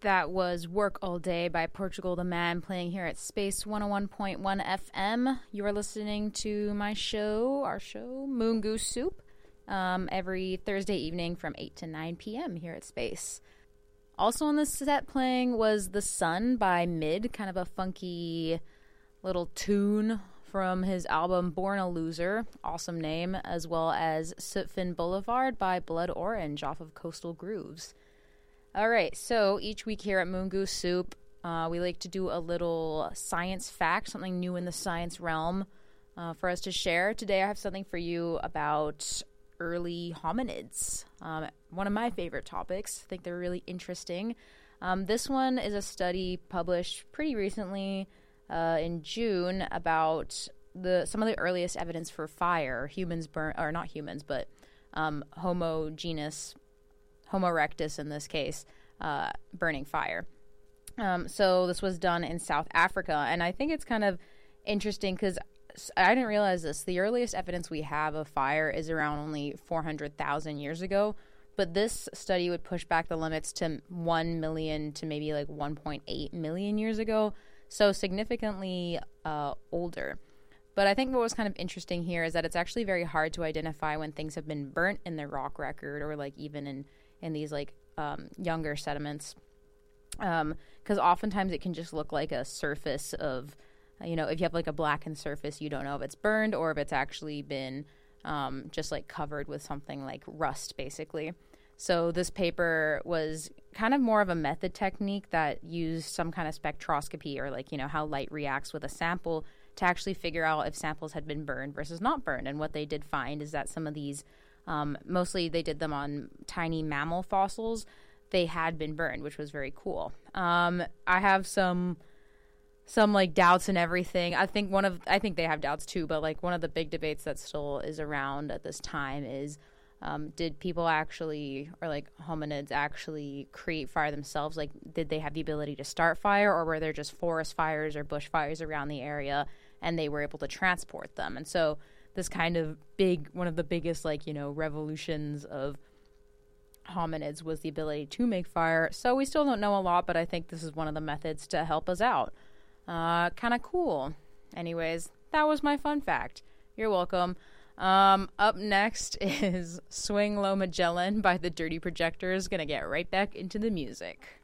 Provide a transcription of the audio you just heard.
That was Work All Day by Portugal the Man, playing here at Space 101.1 FM. You are listening to our show, Moon Goose Soup, every Thursday evening from 8 to 9 p.m. here at Space. Also on the set playing was The Sun by Mid, kind of a funky little tune from his album Born a Loser, awesome name, as well as Sootfin Boulevard by Blood Orange off of Coastal Grooves. All right, so each week here at Moon Goose Soup, we like to do a little science fact, something new in the science realm for us to share. Today I have something for you about early hominids, one of my favorite topics. I think they're really interesting. This one is a study published pretty recently in June about some of the earliest evidence for fire. Homo erectus in this case, burning fire. So this was done in South Africa, and I think it's kind of interesting because I didn't realize this. The earliest evidence we have of fire is around only 400,000 years ago, but this study would push back the limits to 1 million to maybe like 1.8 million years ago, so significantly older. But I think what was kind of interesting here is that it's actually very hard to identify when things have been burnt in the rock record or like even in these like younger sediments, because oftentimes it can just look like a surface of, if you have like a blackened surface, you don't know if it's burned or if it's actually been just like covered with something like rust, basically. So this paper was kind of more of a method technique that used some kind of spectroscopy or like, how light reacts with a sample to actually figure out if samples had been burned versus not burned. And what they did find is that some of these, mostly they did them on tiny mammal fossils, they had been burned, which was very cool. I have some like doubts and everything. I think they have doubts too, but like one of the big debates that still is around at this time is, did people actually, or like hominids actually create fire themselves? Like, did they have the ability to start fire, or were there just forest fires or bush fires around the area and they were able to transport them? And so this kind of one of the biggest revolutions of hominids was the ability to make fire. So we still don't know a lot, but I think this is one of the methods to help us out. Kind of cool. Anyways, that was my fun fact. You're welcome. Up next is Swing Low Magellan by the Dirty Projectors. Gonna get right back into the music.